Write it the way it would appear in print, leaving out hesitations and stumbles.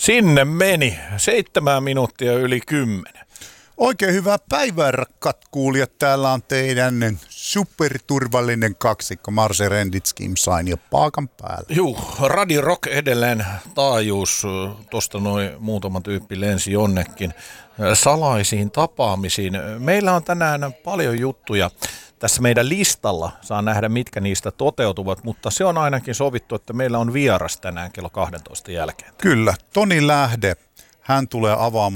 Sinne meni 7 minuuttia yli 10. Oikein hyvää päivää, rakkaat kuulijat. Täällä on teidän superturvallinen kaksikko Marse Rendits, Kim Sain ja paakan päällä. Juu, Radio Rock edelleen taajuus. Tuosta noin muutama tyyppi lensi jonnekin salaisiin tapaamisiin. Meillä on tänään paljon juttuja. Tässä meidän listalla saa nähdä, mitkä niistä toteutuvat, mutta se on ainakin sovittu, että meillä on vieras tänään kello 12 jälkeen. Kyllä, Toni Lähde. Hän tulee avaamaan